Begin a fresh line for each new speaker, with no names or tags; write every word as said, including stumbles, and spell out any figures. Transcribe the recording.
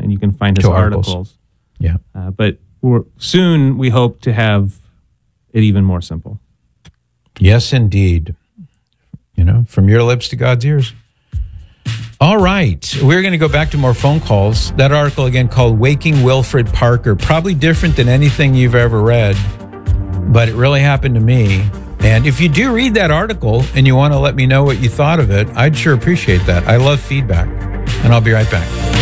and you can find his
Two
articles.
articles. Yeah.
Uh, but we're, soon we hope to have it even more simple.
Yes, indeed. You know, from your lips to God's ears. All right. We're going to go back to more phone calls. That article again called Waking Wilfred Parker. Probably different than anything you've ever read, but it really happened to me. And if you do read that article and you want to let me know what you thought of it, I'd sure appreciate that. I love feedback. And I'll be right back.